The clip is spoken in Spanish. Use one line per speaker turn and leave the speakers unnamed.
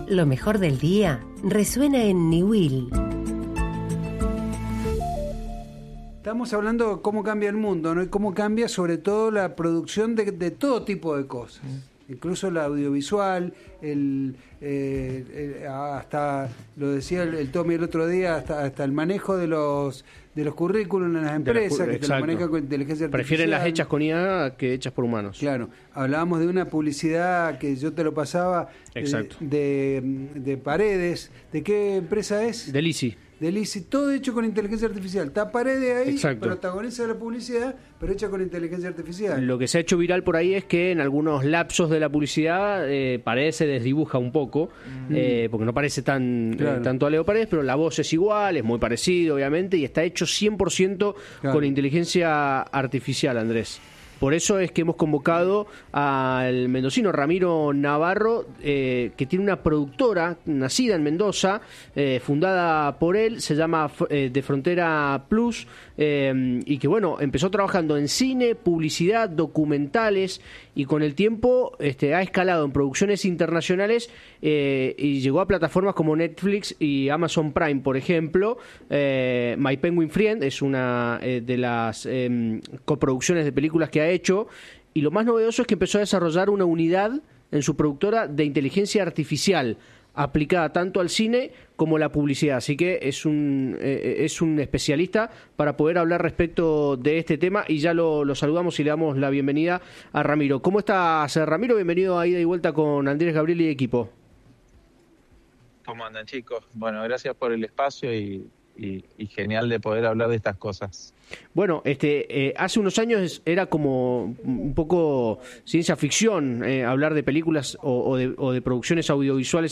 Lo mejor del día resuena en Niwil.
Estamos hablando de cómo cambia el mundo, ¿no? Y cómo cambia sobre todo la producción de todo tipo de cosas. Incluso la audiovisual, hasta, lo decía el Tommy el otro día, hasta el manejo de los currículum en las empresas, que te lo manejan con inteligencia artificial.
Prefieren las hechas con IA que hechas por humanos.
Claro, hablábamos de una publicidad que yo te lo pasaba, de Paredes. ¿De qué empresa es?
De Lisi.
De Lisi, todo hecho con inteligencia artificial. Está Paredes ahí,
Exacto.
Protagoniza la publicidad, pero hecha con inteligencia artificial.
Lo que se ha hecho viral por ahí es que en algunos lapsos de la publicidad Paredes se desdibuja un poco, porque no parece tanto a Leo Paredes, pero la voz es igual, es muy parecido, obviamente, y está hecho 100% con inteligencia artificial, Andrés. Por eso es que hemos convocado al mendocino Ramiro Navarro, que tiene una productora nacida en Mendoza, fundada por él, se llama De Frontera Plus, y que bueno, empezó trabajando en cine, publicidad, documentales, y con el tiempo ha escalado en producciones internacionales y llegó a plataformas como Netflix y Amazon Prime, por ejemplo. My Penguin Friend es una de las coproducciones de películas que ha hecho, y lo más novedoso es que empezó a desarrollar una unidad en su productora de inteligencia artificial aplicada tanto al cine como a la publicidad, así que es un especialista para poder hablar respecto de este tema, y ya lo saludamos y le damos la bienvenida a Ramiro. ¿Cómo estás, Ramiro? Bienvenido a Ida y Vuelta con Andrés Gabriel y equipo.
¿Cómo andan, chicos? Bueno, gracias por el espacio y genial de poder hablar de estas cosas.
Bueno, hace unos años era como un poco ciencia ficción hablar de películas o de producciones audiovisuales